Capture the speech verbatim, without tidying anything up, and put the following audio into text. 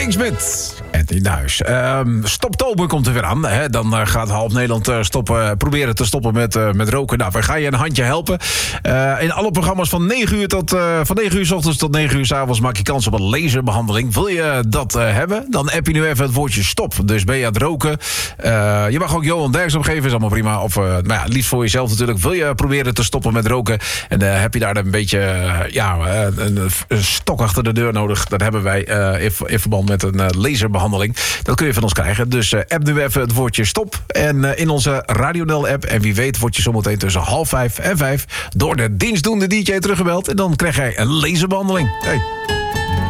Mornings met Anthony Nuis. Um, Stoptober komt er weer aan. Hè? Dan uh, gaat half Nederland uh, stoppen, proberen te stoppen met, uh, met roken. Nou, we gaan je een handje helpen. Uh, in alle programma's van negen uur tot uh, van negen uur 's ochtends tot negen uur 's avonds maak je kans op een laserbehandeling. Wil je dat uh, hebben? Dan app je nu even het woordje stop. Dus ben je aan het roken. Uh, je mag ook Johan Derks opgeven, is allemaal prima. Of uh, nou ja, liefst voor jezelf natuurlijk. Wil je proberen te stoppen met roken? En uh, heb je daar een beetje uh, ja, uh, een, een stok achter de deur nodig? Dat hebben wij uh, in, in verband met een uh, laserbehandeling. Dat kun je van ons krijgen. Dus uh, app nu even het woordje stop. En uh, in onze RadioNel-app. En wie weet word je zometeen tussen half vijf en vijf door de dienstdoende D J teruggebeld. En dan krijg jij een laserbehandeling. Hey.